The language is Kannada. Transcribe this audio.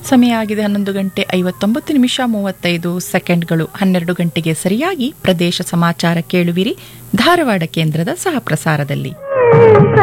ಸಮಯ ಆಗಿದೆ 11:59:35. 12 ಗಂಟೆಗೆ ಸರಿಯಾಗಿ ಪ್ರದೇಶ ಸಮಾಚಾರ ಕೇಳುವಿರಿ ಧಾರವಾಡ ಕೇಂದ್ರದ ಸಹ ಪ್ರಸಾರದಲ್ಲಿ.